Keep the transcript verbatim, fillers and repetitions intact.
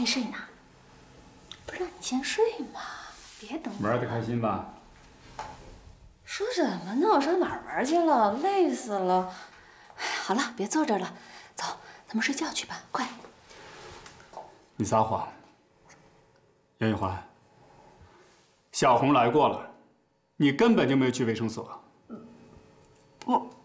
没睡呢？不是让你先睡吗？别等我。 玩的开心吧？ 说什么呢？我上哪儿玩去了？累死了。好了，别坐这儿了，走，咱们睡觉去吧，快。 你撒谎，杨玉环。小红来过了，你根本就没有去卫生所。 我。